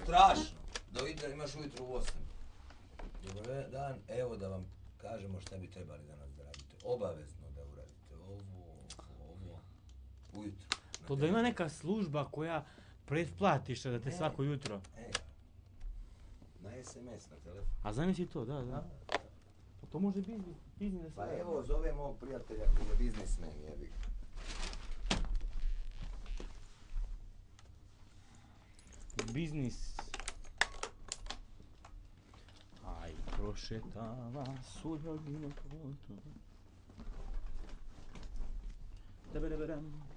strašno. Do jutra imaš ujutro u 8. Dobar dan, evo da vam kažemo šta bi trebali danas da radite. Obavezno da uradite ovo, ujutro. To da ima neka služba koja pretplatiš da te svako jutro. Na SMS, na telefon. A zamisli to, da. To može biznis da se... Pa evo, zove mog prijatelja koji je biznismen, jebi. Biznis. Aj, prošetava suljogino putu. Debereberem.